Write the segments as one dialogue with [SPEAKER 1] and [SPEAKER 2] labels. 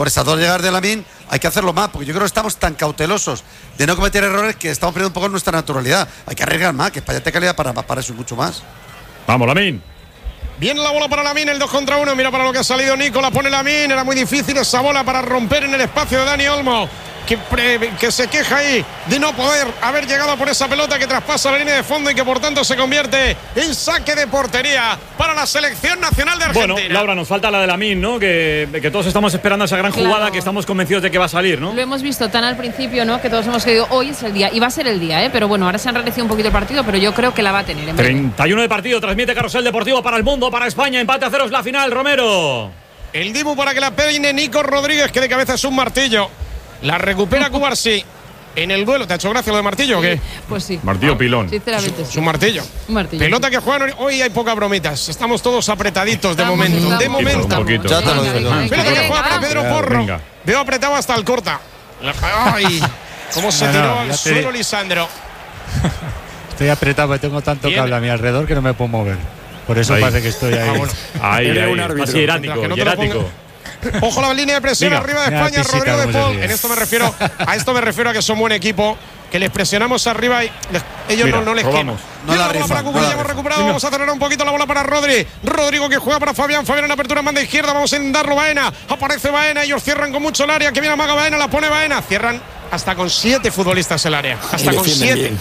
[SPEAKER 1] por esas dos llegadas de Lamine hay que hacerlo más, porque yo creo que estamos tan cautelosos de no cometer errores que estamos perdiendo un poco nuestra naturalidad. Hay que arriesgar más, que España te calidad para eso y mucho más.
[SPEAKER 2] Vamos, Lamine.
[SPEAKER 3] Viene la bola para Lamine, el 2 contra 1. Mira para lo que ha salido Nico, la pone Lamine. Era muy difícil esa bola para romper en el espacio de Dani Olmo, que se queja ahí de no poder haber llegado por esa pelota que traspasa la línea de fondo y que por tanto se convierte en saque de portería para la selección nacional de Argentina.
[SPEAKER 2] Bueno, Laura, nos falta la de Lamine, ¿no? Que todos estamos esperando esa gran jugada, que estamos convencidos de que va a salir, ¿no?
[SPEAKER 4] Lo hemos visto tan al principio, ¿no? Que todos hemos creído hoy es el día, y va a ser el día, ¿eh? Pero bueno, ahora se han ralentizado un poquito el partido, pero yo creo que la va a tener.
[SPEAKER 2] 31 de partido, transmite Carrusel Deportivo para el mundo, para España, empate a 0 es la final, Romero.
[SPEAKER 3] El Dibu para que la peine Nico Rodríguez, que de cabeza es un martillo. La recupera Cubarsí en el duelo. ¿Te ha hecho gracia lo de martillo o qué?
[SPEAKER 4] Pues sí.
[SPEAKER 2] Martillo pilón.
[SPEAKER 4] Sinceramente
[SPEAKER 3] es un martillo.
[SPEAKER 4] Un martillo.
[SPEAKER 3] Pelota que juegan hoy, hay pocas bromitas. Estamos todos apretaditos de momento. De momento.
[SPEAKER 2] Un poquito.
[SPEAKER 1] Ya te lo digo yo.
[SPEAKER 3] Pelota que juega para Pedro Porro.
[SPEAKER 2] Venga.
[SPEAKER 3] Veo apretado hasta el corta. Ay, cómo se tiró al suelo Lisandro.
[SPEAKER 5] Estoy apretado, tengo tanto cable a mi alrededor que no me puedo mover. Por eso
[SPEAKER 2] Ahí.
[SPEAKER 5] parece que estoy ahí.
[SPEAKER 3] Bueno.
[SPEAKER 2] Ahí,
[SPEAKER 6] un árbitro.
[SPEAKER 2] así hierático.
[SPEAKER 3] Ojo la línea de presión.
[SPEAKER 5] Mira,
[SPEAKER 3] arriba de
[SPEAKER 5] mira,
[SPEAKER 3] España,
[SPEAKER 5] física,
[SPEAKER 3] Rodrigo de
[SPEAKER 5] cómo se
[SPEAKER 3] Paul.
[SPEAKER 5] ríe.
[SPEAKER 3] En esto me refiero a que son buen equipo, que les presionamos arriba y ellos
[SPEAKER 2] Mira,
[SPEAKER 3] no les
[SPEAKER 2] probamos.
[SPEAKER 3] queman.
[SPEAKER 1] No la
[SPEAKER 3] La bola
[SPEAKER 1] rifan,
[SPEAKER 3] para Cucurella,
[SPEAKER 1] no la
[SPEAKER 3] hemos
[SPEAKER 1] rifan.
[SPEAKER 3] recuperado, vamos a acelerar un poquito la bola para Rodri. Rodrigo que juega para Fabián, Fabián en apertura en banda izquierda, vamos a darlo Baena, aparece Baena, ellos cierran con mucho el área, que viene Maga Baena, la pone Baena, cierran hasta con 7 futbolistas el área, hasta con 7.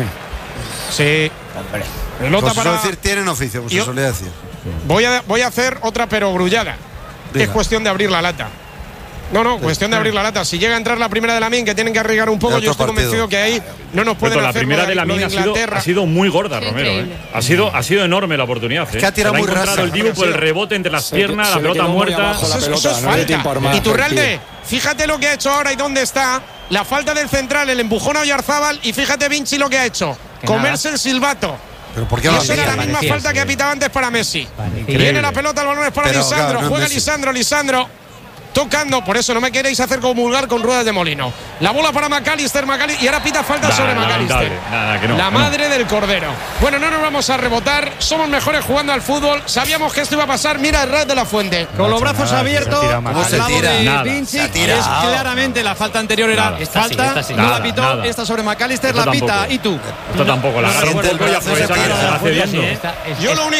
[SPEAKER 3] Sí. Pelota
[SPEAKER 1] Pues
[SPEAKER 3] para
[SPEAKER 1] eso decir, tienen oficio, como se
[SPEAKER 3] Yo-
[SPEAKER 1] solía decir.
[SPEAKER 3] Voy a hacer otra pero grullada.
[SPEAKER 1] Diga.
[SPEAKER 3] Es cuestión de abrir la lata. No, cuestión de abrir la lata. Si llega a entrar la primera de Lamine, que tienen que arriesgar un poco,
[SPEAKER 1] De
[SPEAKER 3] yo
[SPEAKER 1] otro
[SPEAKER 3] estoy
[SPEAKER 1] partido.
[SPEAKER 3] convencido que ahí no nos pueden
[SPEAKER 2] Pero la
[SPEAKER 3] hacer
[SPEAKER 2] primera
[SPEAKER 3] lo
[SPEAKER 2] de Lamine
[SPEAKER 3] Inglaterra.
[SPEAKER 2] ha sido muy gorda,
[SPEAKER 4] Sí,
[SPEAKER 2] Romero.
[SPEAKER 4] increíble.
[SPEAKER 2] Ha sido enorme la oportunidad.
[SPEAKER 1] que ha tirado
[SPEAKER 2] Se la
[SPEAKER 1] muy
[SPEAKER 2] encontrado
[SPEAKER 1] rasa.
[SPEAKER 2] el Dibu por el rebote entre las piernas, la
[SPEAKER 6] se le
[SPEAKER 2] pelota
[SPEAKER 6] quedó muy
[SPEAKER 2] muerta.
[SPEAKER 6] abajo la
[SPEAKER 3] Eso
[SPEAKER 6] pelota,
[SPEAKER 3] es
[SPEAKER 6] no le dio tiempo a
[SPEAKER 3] falta.
[SPEAKER 6] armar,
[SPEAKER 3] Iturralde, fíjate lo que ha hecho ahora y dónde está. La falta del central, el empujón a Oyarzábal, y fíjate Vinci lo que ha hecho. Comerse el silbato.
[SPEAKER 1] Pero ¿por qué
[SPEAKER 3] Y
[SPEAKER 1] va
[SPEAKER 3] esa era la misma
[SPEAKER 5] parecía,
[SPEAKER 3] falta
[SPEAKER 5] sí.
[SPEAKER 3] que ha pitado antes para Messi.
[SPEAKER 2] Increíble.
[SPEAKER 3] Viene la pelota, el balón es para
[SPEAKER 1] Pero,
[SPEAKER 3] Lisandro.
[SPEAKER 1] claro, no es
[SPEAKER 3] Juega
[SPEAKER 1] Messi.
[SPEAKER 3] Lisandro. Tocando, por eso no me queréis hacer comulgar con ruedas de molino. La bola para McAllister, y ahora pita falta sobre McAllister.
[SPEAKER 2] Nada, que no.
[SPEAKER 3] La
[SPEAKER 2] que no.
[SPEAKER 3] madre del cordero. Bueno, no nos vamos a rebotar. Somos mejores jugando al fútbol. Sabíamos que esto iba a pasar. Mira el Rat de la Fuente.
[SPEAKER 5] Con los brazos abiertos,
[SPEAKER 1] ¿Cómo se tira?
[SPEAKER 5] de
[SPEAKER 2] Nada.
[SPEAKER 5] Vinci,
[SPEAKER 1] Se ha tirado.
[SPEAKER 5] es claramente la falta anterior era
[SPEAKER 2] Nada.
[SPEAKER 5] falta, no
[SPEAKER 2] Nada,
[SPEAKER 5] la pitó,
[SPEAKER 2] nada.
[SPEAKER 5] esta sobre McAllister,
[SPEAKER 2] Esto
[SPEAKER 5] la pita,
[SPEAKER 2] tampoco.
[SPEAKER 5] y tú.
[SPEAKER 2] Esto tampoco, la agarra un
[SPEAKER 1] Siente el
[SPEAKER 2] poco y
[SPEAKER 1] brazo,
[SPEAKER 2] aprovecha
[SPEAKER 1] se
[SPEAKER 2] que se
[SPEAKER 1] tira.
[SPEAKER 2] va cediendo.
[SPEAKER 3] Yo lo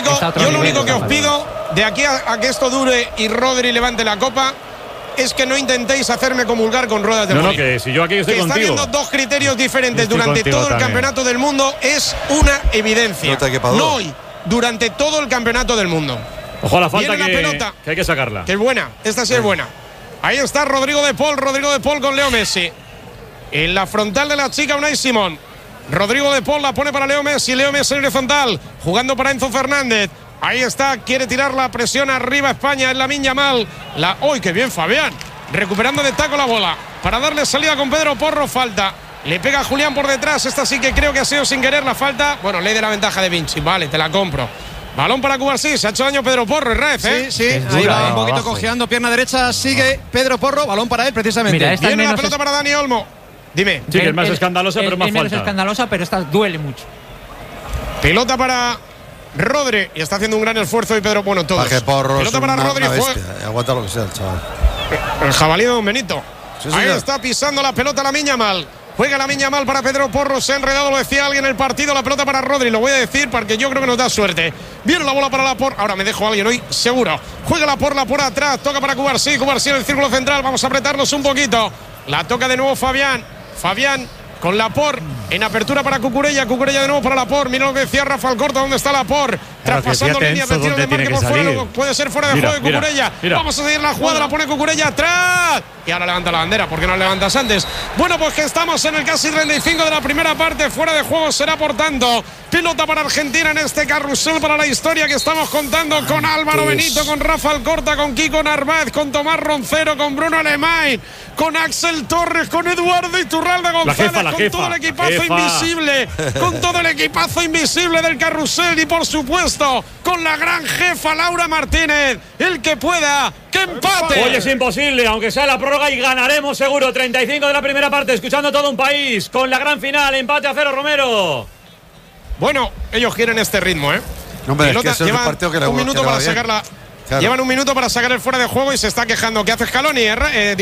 [SPEAKER 3] único de aquí a que esto dure y Rodri levante la copa es que no intentéis hacerme comulgar con ruedas de
[SPEAKER 2] No,
[SPEAKER 3] molino.
[SPEAKER 2] que si yo aquí estoy
[SPEAKER 3] Que está
[SPEAKER 2] contigo.
[SPEAKER 3] habiendo dos criterios diferentes
[SPEAKER 5] Estoy
[SPEAKER 3] durante
[SPEAKER 5] contigo
[SPEAKER 3] todo el
[SPEAKER 5] también.
[SPEAKER 3] campeonato del mundo es una evidencia.
[SPEAKER 1] No te quepa duda.
[SPEAKER 3] No hoy, durante todo el campeonato del mundo.
[SPEAKER 2] Ojo a la falta
[SPEAKER 3] Viene la pelota.
[SPEAKER 2] que hay que sacarla.
[SPEAKER 3] Que es buena, esta sí es buena. Ahí está Rodrigo de Paul con Leo Messi. En la frontal de la chica Unai Simón. Rodrigo de Paul la pone para Leo Messi en horizontal, jugando para Enzo Fernández. Ahí está, quiere tirar la presión arriba España en Lamine Yamal. ¡Uy, qué bien Fabián! Recuperando de taco la bola para darle salida con Pedro Porro, falta. Le pega a Julián por detrás, esta sí que creo que ha sido sin querer la falta. Bueno, ley de la ventaja de Vinci, vale, te la compro. Balón para Cubarsí, se ha hecho daño Pedro Porro, es red, ¿eh?
[SPEAKER 5] Sí, ahí va un poquito cojeando, pierna derecha, sigue Pedro Porro, balón para él precisamente.
[SPEAKER 7] Mira, esta
[SPEAKER 3] Viene la
[SPEAKER 7] menos
[SPEAKER 3] pelota para Dani Olmo. Dime.
[SPEAKER 2] Sí, que es más escandalosa, pero más
[SPEAKER 7] menos
[SPEAKER 2] falta.
[SPEAKER 7] escandalosa, pero esta duele mucho.
[SPEAKER 3] Pelota para Rodri, y está haciendo un gran esfuerzo y Pedro, bueno, todos.
[SPEAKER 1] Paje Porro,
[SPEAKER 3] Pelota
[SPEAKER 1] es
[SPEAKER 3] para
[SPEAKER 1] una
[SPEAKER 3] Rodri, juega.
[SPEAKER 1] bestia. Aguanta lo que sea el chaval.
[SPEAKER 3] El jabalí de Don Benito.
[SPEAKER 1] Sí,
[SPEAKER 3] Ahí
[SPEAKER 1] señor.
[SPEAKER 3] está pisando la pelota Lamine Yamal. Juega Lamine Yamal para Pedro Porro. Se ha enredado, lo decía alguien en el partido. La pelota para Rodri. Lo voy a decir porque yo creo que nos da suerte. Viene la bola para Laporte. Ahora me dejo a alguien hoy, seguro. Juega la por atrás. Toca para Cubarsí. Cubarsí en el círculo central. Vamos a apretarnos un poquito. La toca de nuevo Fabián. Fabián con Laporte en apertura para Cucurella. Cucurella de nuevo para Laporte. Mira lo que decía Rafa Alcorta. ¿Dónde está Laporte? Traspasando
[SPEAKER 5] fíjate,
[SPEAKER 3] líneas de
[SPEAKER 5] Enzo,
[SPEAKER 3] tiro de
[SPEAKER 5] dónde
[SPEAKER 3] marque
[SPEAKER 5] tiene
[SPEAKER 3] por
[SPEAKER 5] que
[SPEAKER 3] fuera.
[SPEAKER 5] salir.
[SPEAKER 3] Puede ser fuera de
[SPEAKER 2] Mira,
[SPEAKER 3] juego de Cucurella.
[SPEAKER 2] mira.
[SPEAKER 3] Vamos a seguir la jugada. La pone Cucurella atrás. Y ahora levanta la bandera. ¿Por qué no la levantas antes? Bueno, pues que estamos en el casi 35 de la primera parte. Fuera de juego será, por tanto, pilota para Argentina en este carrusel para la historia que estamos contando con Álvaro Benito, con Rafa Alcorta, con Kiko Narváez, con Tomás Roncero, con Bruno Alemán, con Axel Torres, con Eduardo Iturralde González, con todo el equipazo invisible, con todo el equipazo invisible del carrusel y, por supuesto, con la gran jefa Laura Martínez. El que pueda, que empate.
[SPEAKER 2] Hoy es imposible, aunque sea la prórroga, y ganaremos seguro. 35 de la primera parte, escuchando todo un país, con la gran final, empate a 0, Romero.
[SPEAKER 3] Bueno, ellos quieren este ritmo, ¿eh?
[SPEAKER 1] No, hombre, es
[SPEAKER 3] Pelota,
[SPEAKER 1] que ese es el
[SPEAKER 3] llevan
[SPEAKER 1] partido que le
[SPEAKER 3] un minuto
[SPEAKER 1] que le va
[SPEAKER 3] para
[SPEAKER 1] bien.
[SPEAKER 3] sacar
[SPEAKER 1] Claro.
[SPEAKER 3] Llevan un minuto para sacar el fuera de juego y se está quejando. ¿Qué hace Scaloni?